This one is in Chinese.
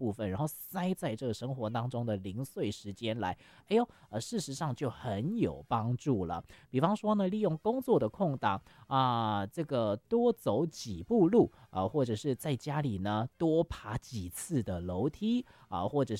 部分，然后塞在这个生活当中的零碎时间来，事实上就很有帮助了。比方说呢，利用工作的空档这个多走几步路或者是在家里呢多爬几次的楼梯或者